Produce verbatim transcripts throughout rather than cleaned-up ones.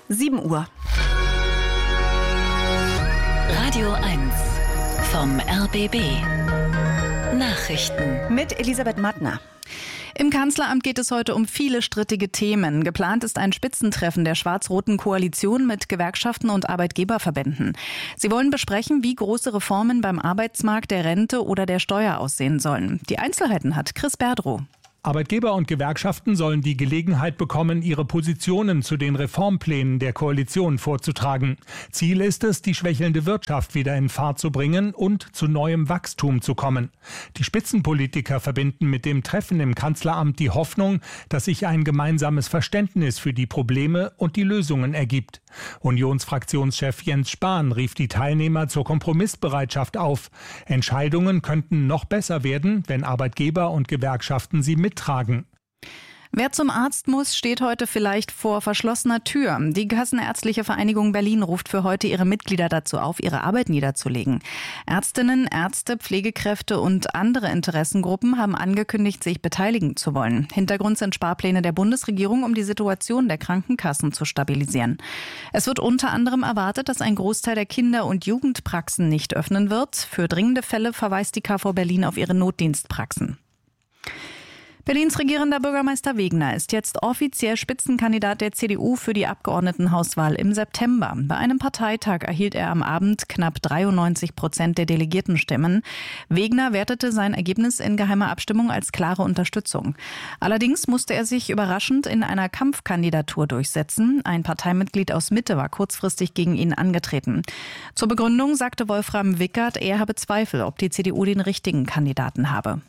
sieben Uhr. Radio eins vom R B B. Nachrichten. Mit Elisabeth Mattner. Im Kanzleramt geht es heute um viele strittige Themen. Geplant ist ein Spitzentreffen der schwarz-roten Koalition mit Gewerkschaften und Arbeitgeberverbänden. Sie wollen besprechen, wie große Reformen beim Arbeitsmarkt, der Rente oder der Steuer aussehen sollen. Die Einzelheiten hat Chris Berdrow. Arbeitgeber und Gewerkschaften sollen die Gelegenheit bekommen, ihre Positionen zu den Reformplänen der Koalition vorzutragen. Ziel ist es, die schwächelnde Wirtschaft wieder in Fahrt zu bringen und zu neuem Wachstum zu kommen. Die Spitzenpolitiker verbinden mit dem Treffen im Kanzleramt die Hoffnung, dass sich ein gemeinsames Verständnis für die Probleme und die Lösungen ergibt. Unionsfraktionschef Jens Spahn rief die Teilnehmer zur Kompromissbereitschaft auf. Entscheidungen könnten noch besser werden, wenn Arbeitgeber und Gewerkschaften sie mittragen. Wer zum Arzt muss, steht heute vielleicht vor verschlossener Tür. Die Kassenärztliche Vereinigung Berlin ruft für heute ihre Mitglieder dazu auf, ihre Arbeit niederzulegen. Ärztinnen, Ärzte, Pflegekräfte und andere Interessengruppen haben angekündigt, sich beteiligen zu wollen. Hintergrund sind Sparpläne der Bundesregierung, um die Situation der Krankenkassen zu stabilisieren. Es wird unter anderem erwartet, dass ein Großteil der Kinder- und Jugendpraxen nicht öffnen wird. Für dringende Fälle verweist die K V Berlin auf ihre Notdienstpraxen. Berlins regierender Bürgermeister Wegner ist jetzt offiziell Spitzenkandidat der C D U für die Abgeordnetenhauswahl im September. Bei einem Parteitag erhielt er am Abend knapp dreiundneunzig Prozent der Delegiertenstimmen. Wegner wertete sein Ergebnis in geheimer Abstimmung als klare Unterstützung. Allerdings musste er sich überraschend in einer Kampfkandidatur durchsetzen. Ein Parteimitglied aus Mitte war kurzfristig gegen ihn angetreten. Zur Begründung sagte Wolfram Wickert, er habe Zweifel, ob die C D U den richtigen Kandidaten habe.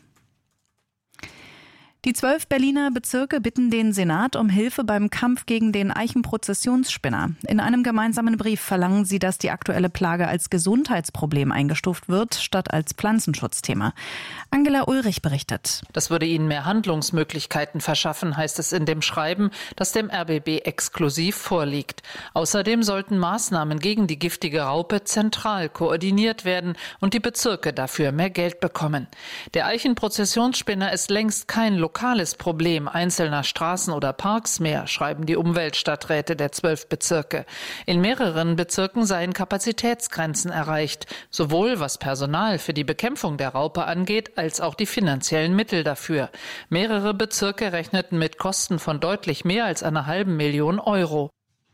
Die zwölf Berliner Bezirke bitten den Senat um Hilfe beim Kampf gegen den Eichenprozessionsspinner. In einem gemeinsamen Brief verlangen sie, dass die aktuelle Plage als Gesundheitsproblem eingestuft wird, statt als Pflanzenschutzthema. Angela Ulrich berichtet. Das würde ihnen mehr Handlungsmöglichkeiten verschaffen, heißt es in dem Schreiben, das dem R B B exklusiv vorliegt. Außerdem sollten Maßnahmen gegen die giftige Raupe zentral koordiniert werden und die Bezirke dafür mehr Geld bekommen. Der Eichenprozessionsspinner ist längst kein lokales Problem einzelner Straßen oder Parks mehr, schreiben die Umweltstadträte der zwölf Bezirke. In mehreren Bezirken seien Kapazitätsgrenzen erreicht, sowohl was Personal für die Bekämpfung der Raupe angeht, als auch die finanziellen Mittel dafür. Mehrere Bezirke rechneten mit Kosten von deutlich mehr als einer halben Million Euro.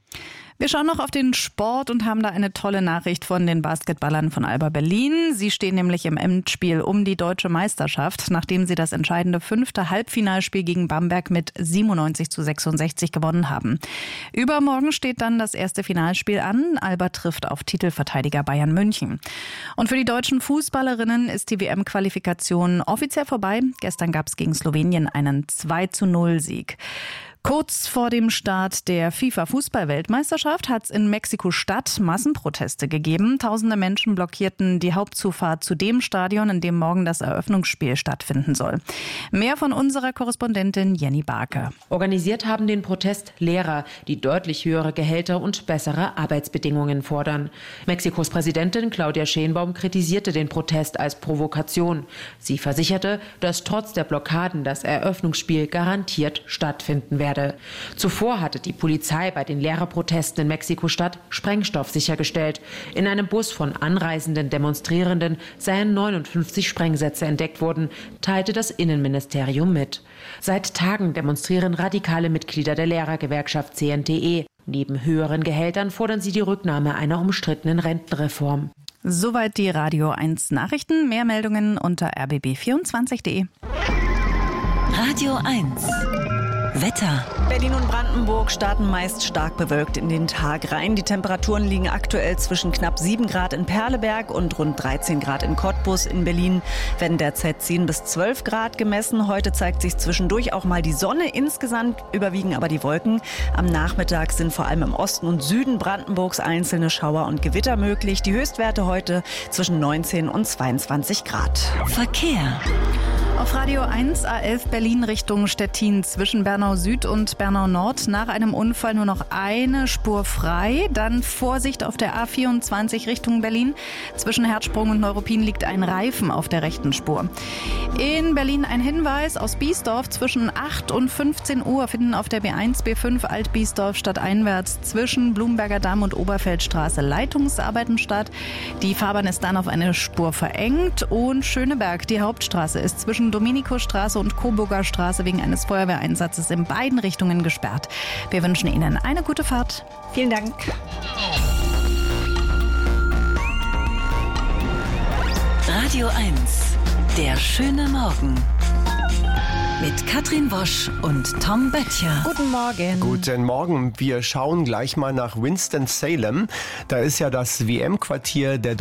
Wir schauen noch auf den Sport und haben da eine tolle Nachricht von den Basketballern von Alba Berlin. Sie stehen nämlich im Endspiel um die deutsche Meisterschaft, nachdem sie das entscheidende fünfte Halbfinalspiel gegen Bamberg mit siebenundneunzig zu sechsundsechzig gewonnen haben. Übermorgen steht dann das erste Finalspiel an. Alba trifft auf Titelverteidiger Bayern München. Und für die deutschen Fußballerinnen ist die W M-Qualifikation offiziell vorbei. Gestern gab es gegen Slowenien einen zwei zu null Sieg. Kurz vor dem Start der FIFA-Fußball-Weltmeisterschaft hat es in Mexiko-Stadt Massenproteste gegeben. Tausende Menschen blockierten die Hauptzufahrt zu dem Stadion, in dem morgen das Eröffnungsspiel stattfinden soll. Mehr von unserer Korrespondentin Jenny Barke. Organisiert haben den Protest Lehrer, die deutlich höhere Gehälter und bessere Arbeitsbedingungen fordern. Mexikos Präsidentin Claudia Sheinbaum kritisierte den Protest als Provokation. Sie versicherte, dass trotz der Blockaden das Eröffnungsspiel garantiert stattfinden werde. Zuvor hatte die Polizei bei den Lehrerprotesten in Mexiko-Stadt Sprengstoff sichergestellt. In einem Bus von anreisenden Demonstrierenden seien neunundfünfzig Sprengsätze entdeckt worden, teilte das Innenministerium mit. Seit Tagen demonstrieren radikale Mitglieder der Lehrergewerkschaft C N T E. Neben höheren Gehältern fordern sie die Rücknahme einer umstrittenen Rentenreform. Soweit die Radio eins Nachrichten. Mehr Meldungen unter r b b vierundzwanzig punkt de. Radio eins Wetter. Berlin und Brandenburg starten meist stark bewölkt in den Tag rein. Die Temperaturen liegen aktuell zwischen knapp sieben Grad in Perleberg und rund dreizehn Grad in Cottbus. In Berlin werden derzeit zehn bis zwölf Grad gemessen. Heute zeigt sich zwischendurch auch mal die Sonne. Insgesamt überwiegen aber die Wolken. Am Nachmittag sind vor allem im Osten und Süden Brandenburgs einzelne Schauer und Gewitter möglich. Die Höchstwerte heute zwischen neunzehn und zweiundzwanzig Grad. Verkehr. Auf Radio eins A elf Berlin Richtung Stettin zwischen Bernau Süd und Bernau Nord nach einem Unfall nur noch eine Spur frei. Dann Vorsicht auf der A vierundzwanzig Richtung Berlin. Zwischen Herzsprung und Neuruppin liegt ein Reifen auf der rechten Spur. In Berlin ein Hinweis aus Biesdorf. Zwischen acht und fünfzehn Uhr finden auf der B eins B fünf Alt-Biesdorf stadteinwärts zwischen Blumenberger Damm und Oberfeldstraße Leitungsarbeiten statt. Die Fahrbahn ist dann auf eine Spur verengt und Schöneberg, die Hauptstraße, ist zwischen Dominikusstraße und Coburger Straße wegen eines Feuerwehreinsatzes in beiden Richtungen gesperrt. Wir wünschen Ihnen eine gute Fahrt. Vielen Dank. Radio eins, der schöne Morgen. Mit Katrin Wosch und Tom Böttcher. Guten Morgen. Guten Morgen. Wir schauen gleich mal nach Winston-Salem. Da ist ja das W M-Quartier der